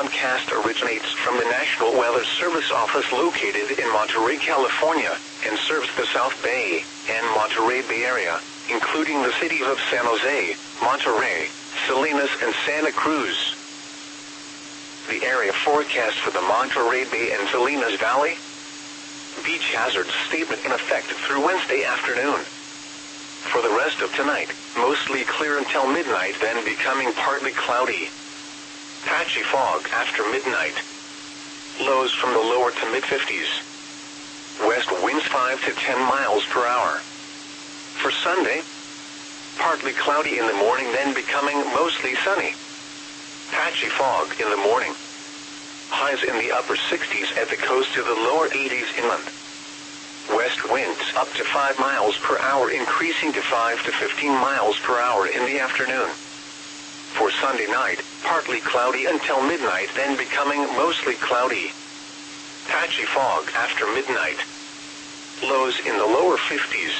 broadcast originates from the National Weather Service office located in Monterey, California, and serves the South Bay and Monterey Bay Area, including the cities of San Jose, Monterey, Salinas, and Santa Cruz. The area forecast for the Monterey Bay and Salinas Valley. Beach hazard statement in effect through Wednesday afternoon. For the rest of tonight, mostly clear until midnight, then becoming partly cloudy. Patchy fog after midnight. Lows from the lower to mid-50s. West winds 5 to 10 miles per hour. For Sunday, partly cloudy in the morning, then becoming mostly sunny. Patchy fog in the morning. Highs in the upper 60s at the coast to the lower 80s inland. West winds up to 5 miles per hour, increasing to 5 to 15 miles per hour in the afternoon. For Sunday night, partly cloudy until midnight, then becoming mostly cloudy. Patchy fog after midnight. Lows in the lower 50s.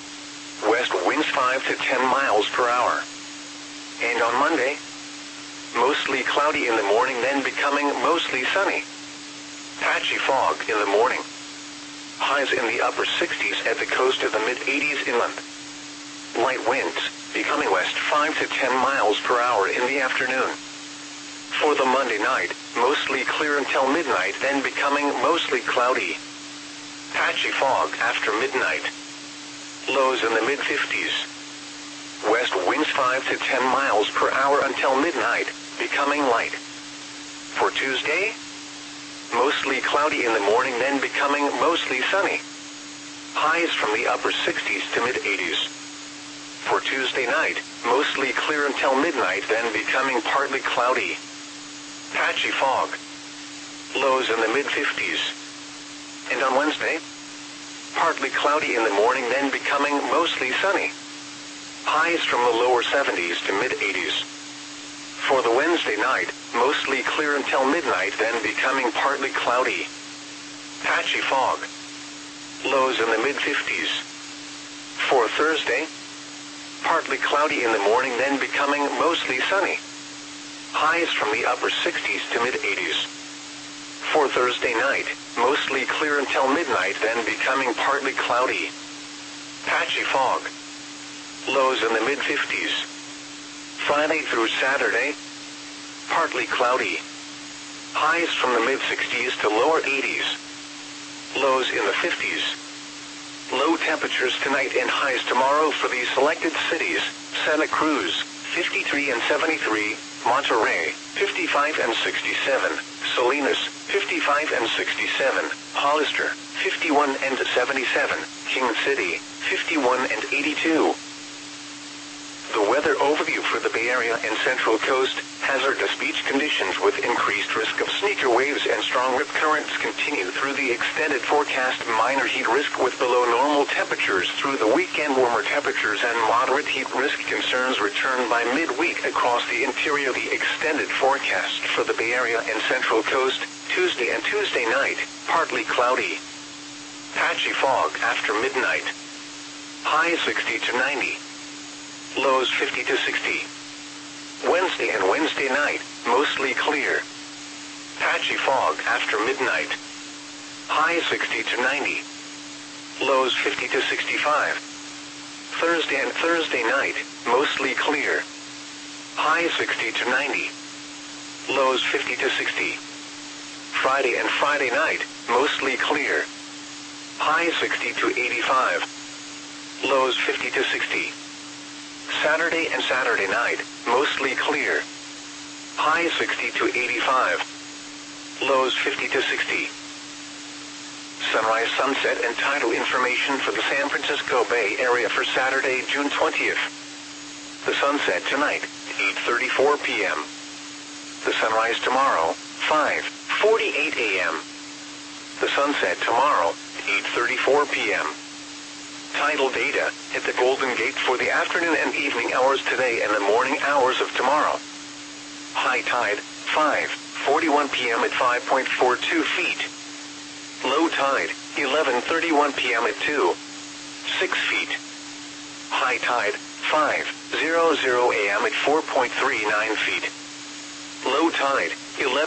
West winds 5 to 10 miles per hour. And on Monday, mostly cloudy in the morning, then becoming mostly sunny. Patchy fog in the morning. Highs in the upper 60s at the coast to the mid-80s inland. Light winds, becoming west 5 to 10 miles per hour in the afternoon. For the Monday night, mostly clear until midnight, then becoming mostly cloudy. Patchy fog after midnight. Lows in the mid-50s. West winds 5 to 10 miles per hour until midnight, becoming light. For Tuesday, mostly cloudy in the morning, then becoming mostly sunny. Highs from the upper 60s to mid-80s. For Tuesday night, mostly clear until midnight, then becoming partly cloudy. Patchy fog. Lows in the mid-50s. And on Wednesday, partly cloudy in the morning, then becoming mostly sunny. Highs from the lower 70s to mid-80s. For the Wednesday night, mostly clear until midnight, then becoming partly cloudy. Patchy fog. Lows in the mid-50s. For Thursday, partly cloudy in the morning, then becoming mostly sunny. Highs from the upper 60s to mid-80s. For Thursday night, mostly clear until midnight, then becoming partly cloudy. Patchy fog. Lows in the mid-50s. Friday through Saturday, partly cloudy. Highs from the mid-60s to lower 80s. Lows in the 50s. Low temperatures tonight and highs tomorrow for these selected cities: Santa Cruz, 53 and 73, Monterey, 55 and 67, Salinas, 55 and 67, Hollister, 51 and 77, King City, 51 and 82. The weather overview for the Bay Area and Central Coast. Hazardous beach conditions with increased risk of sneaker waves and strong rip currents continue through the extended forecast. Minor heat risk with below normal temperatures through the weekend. Warmer temperatures and moderate heat risk concerns return by midweek across the interior. The extended forecast for the Bay Area and Central Coast. Tuesday and Tuesday night, partly cloudy. Patchy fog after midnight. High 60 to 90. Lows 50 to 60. Wednesday and Wednesday night, mostly clear. Patchy fog after midnight. High 60 to 90. Lows 50 to 65. Thursday and Thursday night, mostly clear. High 60 to 90. Lows 50 to 60. Friday and Friday night, mostly clear. High 60 to 85. Lows 50 to 60. Saturday and Saturday night, mostly clear. High 60 to 85. Lows 50 to 60. Sunrise, sunset, and tidal information for the San Francisco Bay Area for Saturday, June 20th. The sunset tonight, 8:34 p.m. The sunrise tomorrow, 5:48 a.m. The sunset tomorrow, 8:34 p.m. Tidal data at the Golden Gate for the afternoon and evening hours today and the morning hours of tomorrow. High tide, 5:41 p.m. at 5.42 feet. Low tide, 11:31 p.m. at 2.6 feet. High tide, 5:00 a.m. at 4.39 feet. Low tide, 11